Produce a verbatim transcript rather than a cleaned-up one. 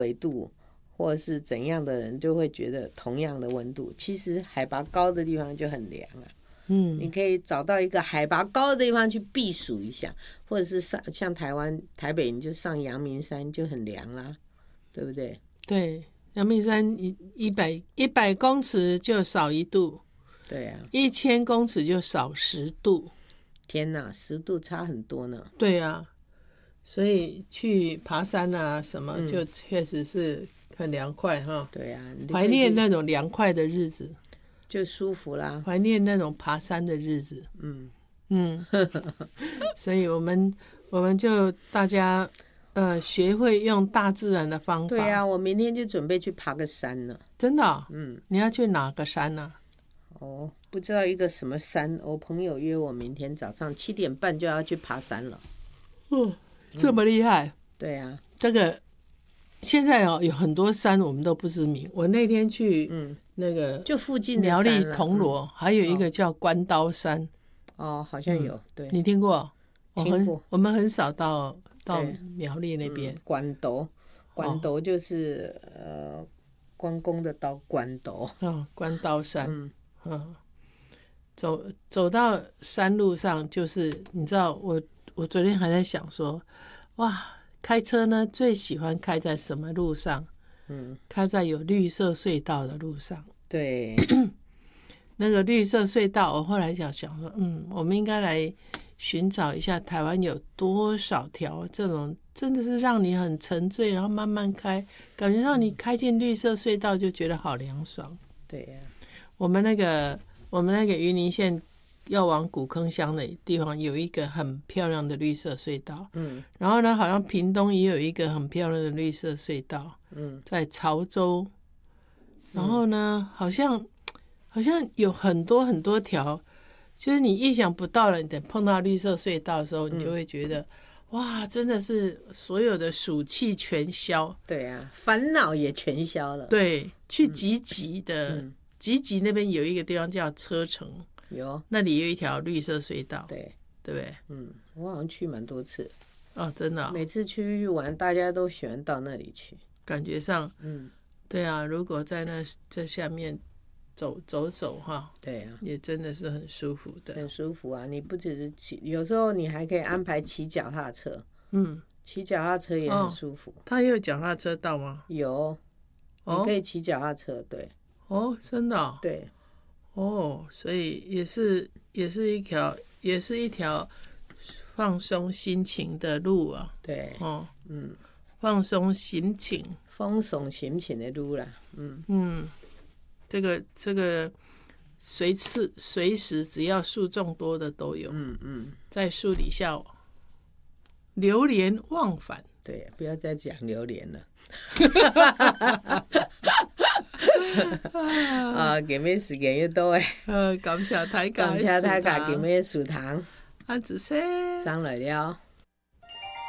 纬度或是怎样的人就会觉得同样的温度，其实海拔高的地方就很凉啊。嗯，你可以找到一个海拔高的地方去避暑一下，或者是上像台湾台北，你就上阳明山就很凉啦，对不对？ 对，阳明山一一百一百公尺就少一度， 对啊， 一千公尺就少十度。 天哪，十度差很多呢。 对啊，所以去爬山啊什么，就确实是很凉快哈。 对啊， 怀念那种凉快的日子。 就舒服啦， 怀念那种爬山的日子。嗯嗯，所以我们我们就大家呃学会用大自然的方法。 对啊，我明天就准备去爬个山了。 真的、哦？ 嗯， 你要去哪个山呢、 啊？哦，不知道一个什么山，我朋友约我明天早上七点半就要去爬山了。 哦，这么厉害？嗯、 对啊， 这个现在哦有很多山我们都不知名。我那天去，嗯。那个就附近的苗栗铜锣、嗯，还有一个叫关刀山。 哦，好像有，嗯、对， 你听过？ 听过。 我们很少到到苗栗那边。 嗯、关刀，关刀就是、哦、呃关公的刀，关刀。 哦，关刀山。嗯嗯，走走到山路上，就是你知道，我我昨天还在想说，哇，开车呢最喜欢开在什么路上？嗯，开在有绿色隧道的路上。 对， 那个绿色隧道，我后来想想说，嗯，我们应该来寻找一下台湾有多少条这种真的是让你很沉醉，然后慢慢开，感觉让你开进绿色隧道就觉得好凉爽。 对呀、啊， 我们那个我们那个云林县要往古坑乡的地方有一个很漂亮的绿色隧道，嗯，然后呢，好像屏东也有一个很漂亮的绿色隧道，嗯，在潮州，然后呢，好像好像有很多很多条，就是你意想不到了，你等碰到绿色隧道的时候，你就会觉得、嗯、哇，真的是所有的暑气全消。 对啊，烦恼也全消了。 对，去集集的、嗯、集集那边有一个地方叫车城。 有， 那里有一条绿色隧道， 对， 对不对？ 嗯，我好像去蛮多次。 哦，真的、哦， 每次去玩，大家都喜欢到那里去。 感觉上，嗯，对啊，如果在那这下面走走走哈， 对啊， 也真的是很舒服的， 很舒服啊！你不只是骑，有时候你还可以安排骑脚踏车，嗯，骑脚踏车也很舒服。 哦、它也有脚踏车道吗？ 有，你可以骑脚踏车，对。 哦，真的、哦？ 对。 哦，所以也是也是一条也是一条放松心情的路啊。 对，哦，嗯， 放松心情， 放松心情的路啦。嗯嗯，这个这个随次随时只要树种多的都有。嗯嗯，在树底下流连忘返。 对，不要再讲榴莲了。啊，今日時間要到誒， 呃，感謝大家， 感謝大家今日收聽， 安子生， 張來了。